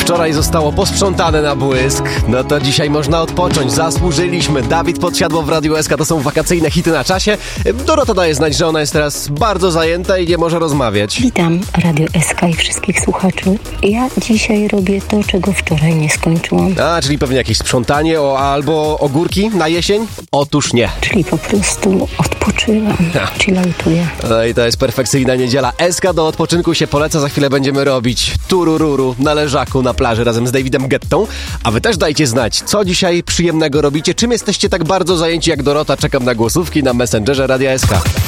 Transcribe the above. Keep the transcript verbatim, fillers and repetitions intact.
Wczoraj zostało posprzątane na błysk, no to dzisiaj można odpocząć, zasłużyliśmy. Dawid Podsiadło w Radiu S K, to są wakacyjne hity na czasie. Dorota daje znać, że ona jest teraz bardzo zajęta i nie może rozmawiać. Witam Radio S K i wszystkich słuchaczy. Ja dzisiaj robię to, czego wczoraj nie skończyłam. A, czyli pewnie jakieś sprzątanie o, albo ogórki na jesień? Otóż nie. Czyli po prostu odpoczywam, chilloutuję. No i to jest perfekcyjna niedziela. S K do odpoczynku się poleca, za chwilę będziemy robić turururu na leżaku na plaży razem z Davidem Guettą. A wy też dajcie znać, co dzisiaj przyjemnego robicie, czym jesteście tak bardzo zajęci jak Dorota. Czekam na głosówki na Messengerze Radia S K.